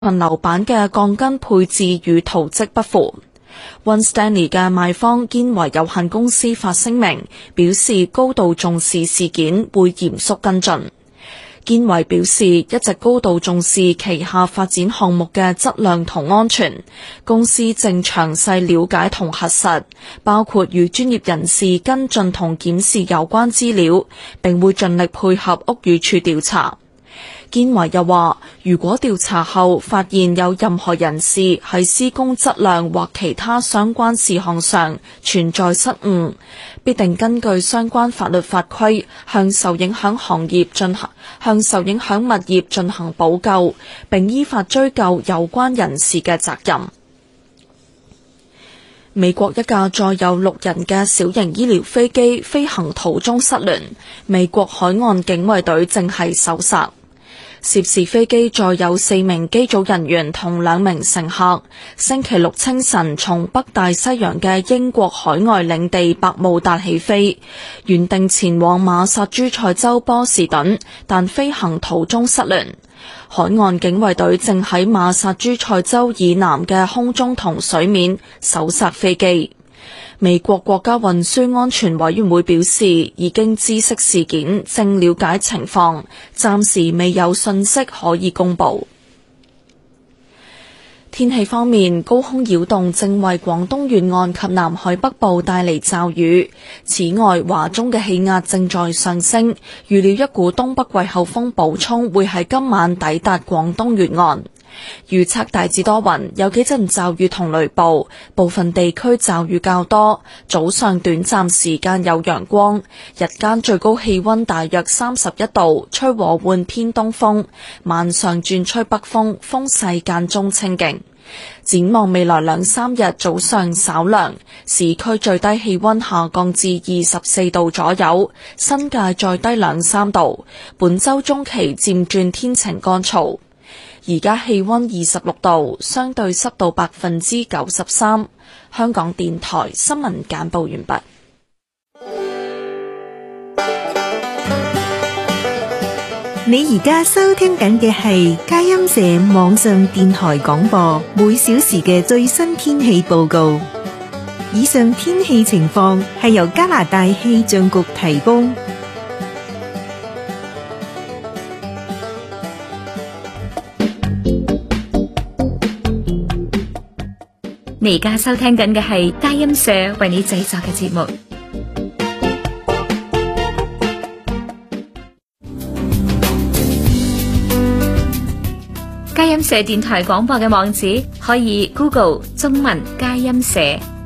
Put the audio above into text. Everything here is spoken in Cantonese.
群樓板嘅鋼筋配置與圖則不符。One Stanley 嘅賣方堅維有限公司發聲明，表示高度重視事件，會嚴肅跟進。堅維表示一直高度重視旗下發展項目嘅質量同安全，公司正詳細了解同核實，包括與專業人士跟進同檢視有關資料，並會盡力配合屋宇署調查。堅維又話，如果調查後發現有任何人士喺施工質量或其他相關事項上存在失誤，必定根據相關法律法規向受影響物業進行補救，並依法追究有關人士嘅責任。美國一架載有6人嘅小型醫療飛機飛行途中失聯，美國海岸警衛隊正係搜查。涉事飛機載有4名機組人員同2名乘客，星期六清晨從北大西洋嘅英國海外領地百慕達起飛，原定前往馬薩諸塞州波士頓，但飛行途中失聯。海岸警衛隊正喺馬薩諸塞州以南嘅空中同水面搜查飛機。美國國家運輸安全委員會表示，已經知悉事件，正了解情況，暫時未有信息可以公布。天氣方面，高空擾動正為廣東沿岸及南海北部帶嚟驟雨。此外，華中嘅氣壓正在上升，預料一股東北季候風補充會喺今晚抵達廣東沿岸。預測大致多雲，有幾陣驟雨同雷暴，部分地區驟雨較多，早上短暫時間有陽光，日間最高氣溫大約31度，吹和緩偏東風，晚上轉吹北風，風勢間中清勁。展望未來2-3日早上稍涼，市區最低氣溫下降至24度左右，新界再低2-3度。本週中期漸轉天晴乾燥。而家氣溫26度，相對濕度93%。香港電台新聞簡報完畢。 你而家收聽緊嘅係佳音社網上電台廣播，每小時嘅最新天氣報告。以上天氣情況係由加拿大氣象局提供。 你而家收聽緊嘅係佳音社為你製作嘅節目。佳音社電台廣播嘅網址可以 Google 中文佳音社